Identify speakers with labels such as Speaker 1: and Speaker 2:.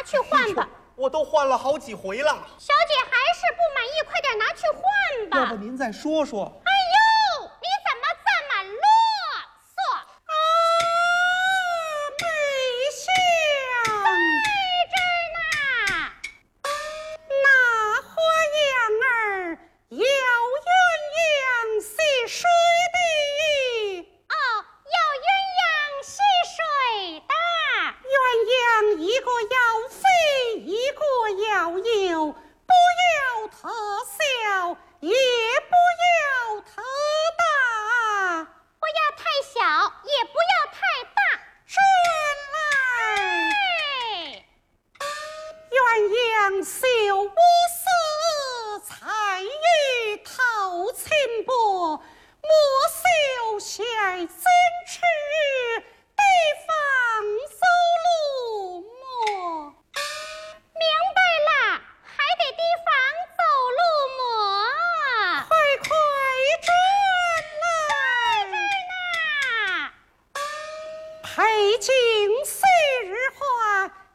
Speaker 1: 去换吧。
Speaker 2: 我都换了好几回了。
Speaker 1: 小姐还是不满意，快点拿去换吧。
Speaker 2: 要不您再说说？
Speaker 1: 哎呦，你怎么这么啰嗦啊？
Speaker 3: 梅香
Speaker 1: 在这儿呢。
Speaker 3: 那花样儿要鸳鸯戏水的，
Speaker 1: 哦，要鸳鸯戏水的。
Speaker 3: 鸳鸯一个要飞，一个要游，不要特小，也不要特大，
Speaker 1: 不要太小，也不要太大。
Speaker 3: 顺来。
Speaker 1: 哎，
Speaker 3: 鸳鸯绣无丝，彩玉透清波，莫绣线真尺，提防走路磨。
Speaker 1: 明白了，还得提防走路磨。
Speaker 3: 快快转来！
Speaker 1: 呢。
Speaker 3: 佩锦岁日花，